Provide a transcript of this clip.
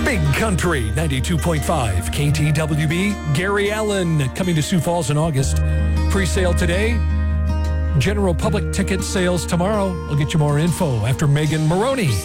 Big Country 92.5 KTWB. Gary Allen coming to Sioux Falls in August. Pre-sale today. General public ticket sales tomorrow. I'll get you more info after Megan Maroney.